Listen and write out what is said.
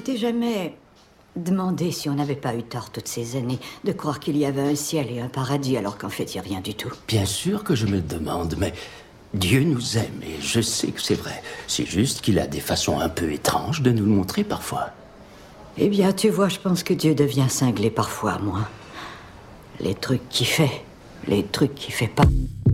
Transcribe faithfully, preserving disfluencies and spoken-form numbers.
t'es jamais demandé si on n'avait pas eu tort toutes ces années de croire qu'il y avait un ciel et un paradis alors qu'en fait il n'y a rien du tout? Bien sûr que je me le demande, mais Dieu nous aime et je sais que c'est vrai. C'est juste qu'il a des façons un peu étranges de nous le montrer parfois. Eh bien, tu vois, je pense que Dieu devient cinglé parfois, moi. Les trucs qu'il fait, les trucs qu'il fait pas.